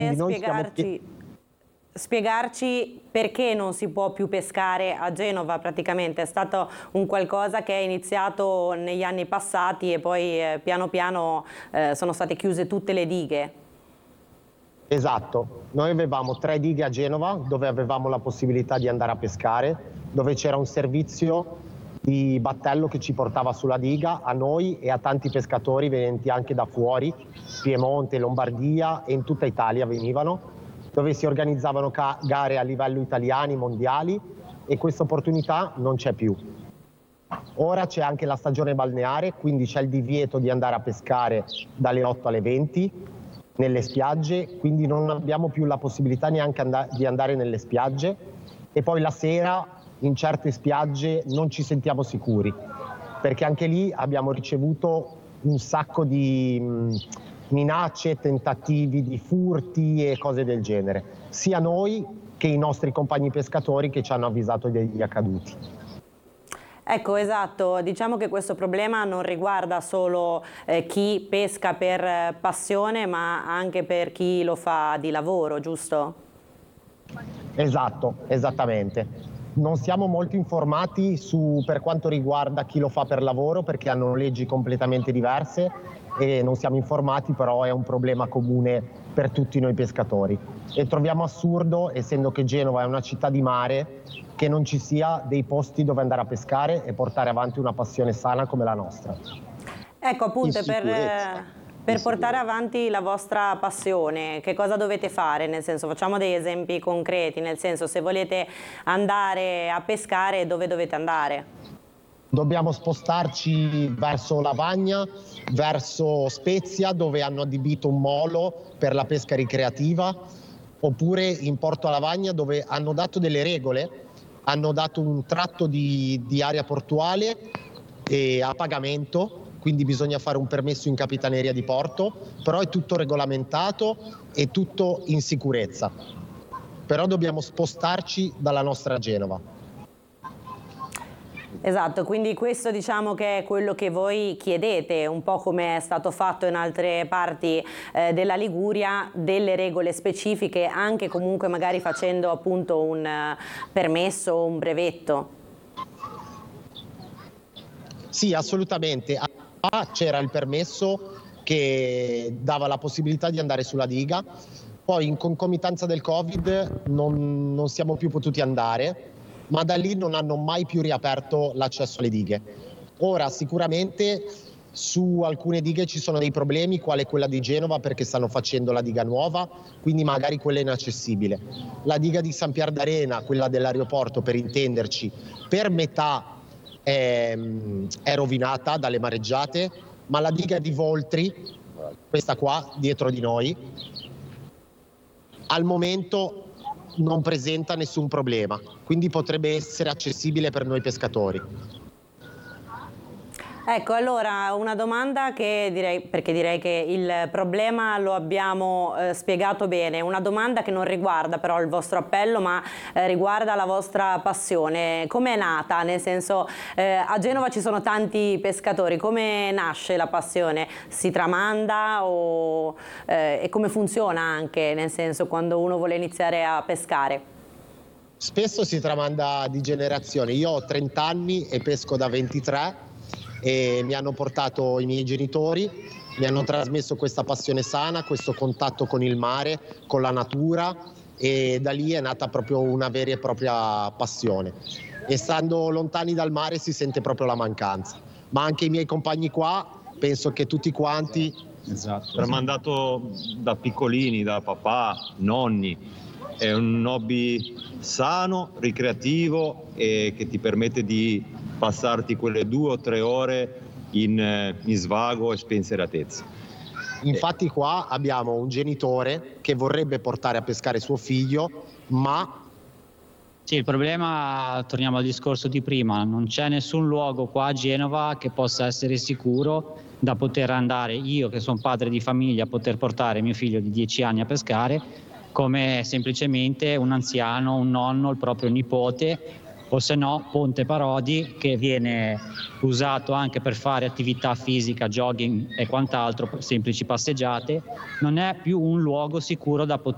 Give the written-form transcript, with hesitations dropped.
noi spiegarci perché non si può più pescare a Genova. Praticamente è stato un qualcosa che è iniziato negli anni passati e poi piano piano sono state chiuse tutte le dighe. Esatto, noi avevamo 3 dighe a Genova dove avevamo la possibilità di andare a pescare, dove c'era un servizio di battello che ci portava sulla diga a noi e a tanti pescatori venenti anche da fuori, Piemonte, Lombardia e in tutta Italia venivano, dove si organizzavano gare a livello italiani, mondiali, e questa opportunità non c'è più. Ora c'è anche la stagione balneare, quindi c'è il divieto di andare a pescare dalle 8 alle 20 nelle spiagge, quindi non abbiamo più la possibilità neanche di andare nelle spiagge, e poi la sera in certe spiagge non ci sentiamo sicuri, perché anche lì abbiamo ricevuto un sacco di minacce, tentativi di furti e cose del genere, sia noi che i nostri compagni pescatori che ci hanno avvisato degli accaduti. Ecco, esatto, diciamo che questo problema non riguarda solo chi pesca per passione, ma anche per chi lo fa di lavoro, giusto? Esatto, esattamente. Non siamo molto informati per quanto riguarda chi lo fa per lavoro, perché hanno leggi completamente diverse e non siamo informati, però è un problema comune per tutti noi pescatori. E troviamo assurdo, essendo che Genova è una città di mare, che non ci sia dei posti dove andare a pescare e portare avanti una passione sana come la nostra. Ecco, appunto, per portare avanti la vostra passione, che cosa dovete fare? Nel senso, facciamo degli esempi concreti, nel senso, se volete andare a pescare, dove dovete andare? Dobbiamo spostarci verso Lavagna, verso Spezia, dove hanno adibito un molo per la pesca ricreativa, oppure in Porto Lavagna, dove hanno dato delle regole, hanno dato un tratto di area portuale e a pagamento, quindi bisogna fare un permesso in capitaneria di porto, però è tutto regolamentato e tutto in sicurezza. Però dobbiamo spostarci dalla nostra Genova. Esatto, quindi questo diciamo che è quello che voi chiedete, un po' come è stato fatto in altre parti della Liguria, delle regole specifiche, anche comunque magari facendo appunto un permesso o un brevetto. Sì, assolutamente. C'era il permesso che dava la possibilità di andare sulla diga, poi in concomitanza del Covid non siamo più potuti andare, ma da lì non hanno mai più riaperto l'accesso alle dighe. Ora sicuramente su alcune dighe ci sono dei problemi, quale quella di Genova, perché stanno facendo la diga nuova, quindi magari quella è inaccessibile. La diga di San Pier d'Arena, quella dell'aeroporto per intenderci, per metà è rovinata dalle mareggiate, ma la diga di Voltri, questa qua dietro di noi, al momento non presenta nessun problema, quindi potrebbe essere accessibile per noi pescatori. Ecco, allora una domanda perché direi che il problema lo abbiamo spiegato bene, una domanda che non riguarda però il vostro appello, ma riguarda la vostra passione. Come è nata? Nel senso, a Genova ci sono tanti pescatori, come nasce la passione? Si tramanda e come funziona anche, nel senso, quando uno vuole iniziare a pescare? Spesso si tramanda di generazione. Io ho 30 anni e pesco da 23 e mi hanno portato i miei genitori, mi hanno trasmesso questa passione sana, questo contatto con il mare, con la natura, e da lì è nata proprio una vera e propria passione. E stando lontani dal mare si sente proprio la mancanza, ma anche i miei compagni qua, penso che tutti quanti... Esatto, tramandato da piccolini, da papà, nonni. È un hobby sano, ricreativo e che ti permette di passarti quelle 2 o 3 ore in svago e spensieratezza. Infatti qua abbiamo un genitore che vorrebbe portare a pescare suo figlio, ma... Sì, il problema, torniamo al discorso di prima, non c'è nessun luogo qua a Genova che possa essere sicuro da poter andare io, che sono padre di famiglia, a poter portare mio figlio di 10 anni a pescare, come semplicemente un anziano, un nonno, il proprio nipote, o se no Ponte Parodi, che viene usato anche per fare attività fisica, jogging e quant'altro, semplici passeggiate. Non è più un luogo sicuro da poter